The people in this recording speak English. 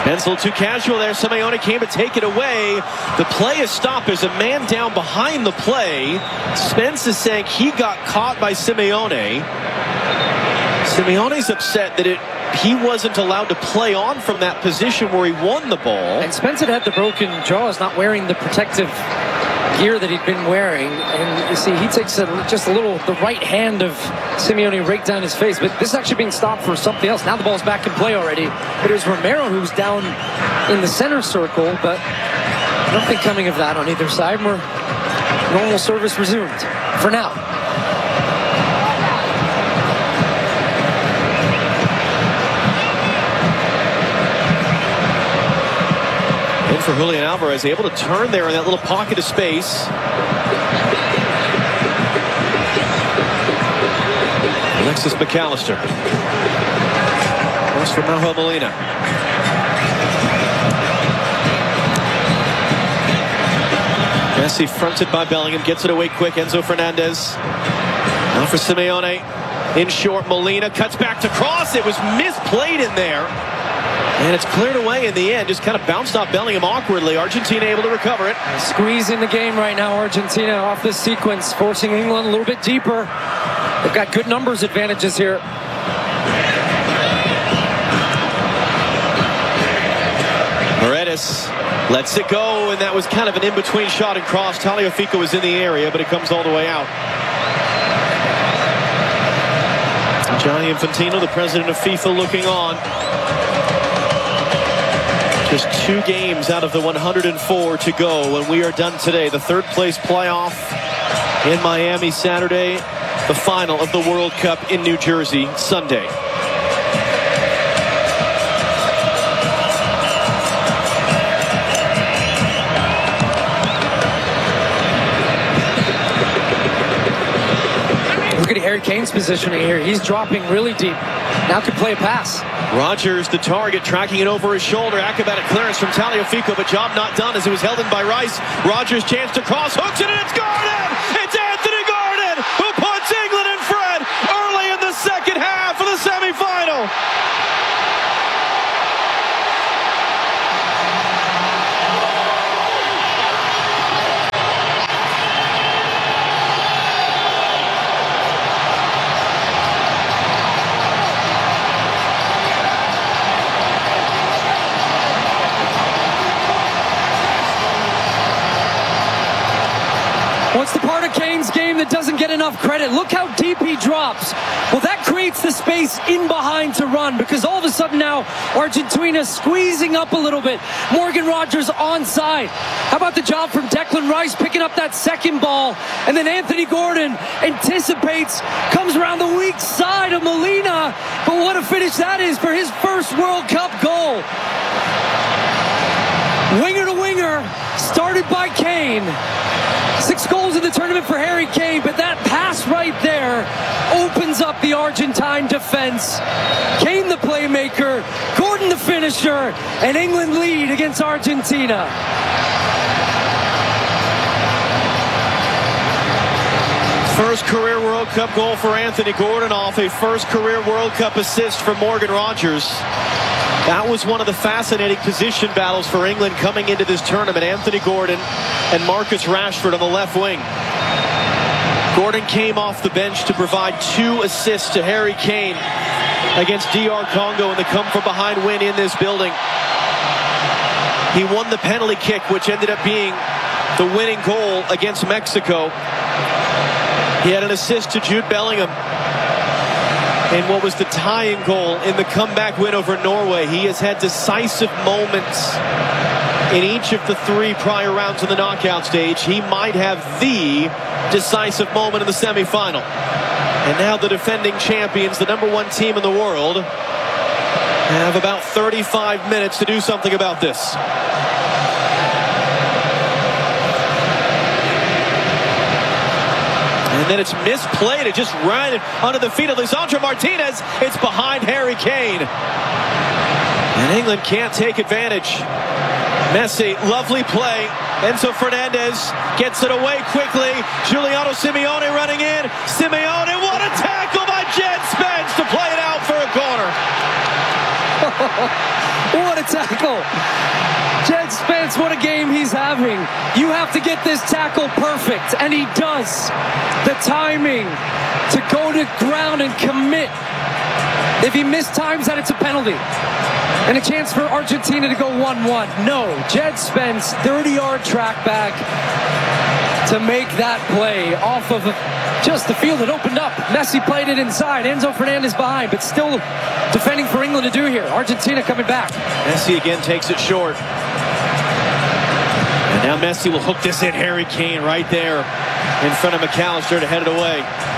Spence a little too casual there. Simeone came to take it away. The play is stopped. There's a man down behind the play. Spence is saying he got caught by Simeone. Simeone's upset that he wasn't allowed to play on from that position where he won the ball. And Spence had the broken jaws, not wearing the protective gear that he'd been wearing, and you see he takes just a little, the right hand of Simeone raked down his face, but this is actually being stopped for something else. Now the ball's back in play already, but it was Romero who was down in the center circle, but nothing coming of that on either side. More normal service resumed for now. For Julian Alvarez, able to turn there in that little pocket of space. Alexis McAllister. Pass for Manuel Molina. Messi fronted by Bellingham, gets it away quick. Enzo Fernandez. Now for Simeone. In short, Molina cuts back to cross. It was misplayed in there. And it's cleared away in the end. Just kind of bounced off Bellingham awkwardly. Argentina able to recover it. Squeezing the game right now, Argentina, off this sequence, forcing England a little bit deeper. They've got good numbers advantages here. Paredes lets it go, and that was kind of an in-between shot and cross. Tagliafico was in the area, but it comes all the way out. Gianni Infantino, the president of FIFA, looking on. Just 2 games out of the 104 to go when we are done today. The third place playoff in Miami Saturday. The final of the World Cup in New Jersey Sunday. Look at Harry Kane's positioning here. He's dropping really deep. Now could play a pass. Rogers, the target, tracking it over his shoulder. Acrobatic clearance from Tagliafico, but job not done as it was held in by Rice. Rogers chance to cross, hooks it, and it's Gordon! It's Anthony Gordon who puts England in front early in the second half of the semifinal. What's the part of Kane's game that doesn't get enough credit? Look how deep he drops. Well, that creates the space in behind to run, because all of a sudden now Argentina squeezing up a little bit. Morgan Rogers onside. How about the job from Declan Rice picking up that second ball, and then Anthony Gordon anticipates, comes around the weak side of Molina, but what a finish that is for his first World Cup goal. Winger to winger, started by Kane. 6 goals in the tournament for Harry Kane, but that pass right there opens up the Argentine defense. Kane the playmaker, Gordon the finisher, and England lead against Argentina. First career World Cup goal for Anthony Gordon off a first career World Cup assist from Morgan Rogers. That was one of the fascinating position battles for England coming into this tournament. Anthony Gordon and Marcus Rashford on the left wing. Gordon came off the bench to provide 2 assists to Harry Kane against DR Congo in the come-from-behind win in this building. He won the penalty kick, which ended up being the winning goal against Mexico. He had an assist to Jude Bellingham in what was the tying goal in the comeback win over Norway. He has had decisive moments in each of the 3 prior rounds of the knockout stage. He might have the decisive moment in the semifinal. And now the defending champions, the #1 team in the world, have about 35 minutes to do something about this. And then it's misplayed. It just ran under the feet of Lisandro Martinez. It's behind Harry Kane. And England can't take advantage. Messi, lovely play. Enzo Fernandez gets it away quickly. Giuliano Simeone running in. Simeone, what a tackle by Jed Spence to play it out for a corner. What a tackle. Jed Spence, what a game he's having. You have to get this tackle perfect, and he does. The timing to go to ground and commit. If he mistimes that, it's a penalty. And a chance for Argentina to go 1-1. No, Jed Spence, 30-yard track back to make that play off of just the field that opened up. Messi played it inside. Enzo Fernandez behind, but still defending for England to do here. Argentina coming back. Messi again takes it short. And now Messi will hook this in. Harry Kane right there in front of McAllister to head it away.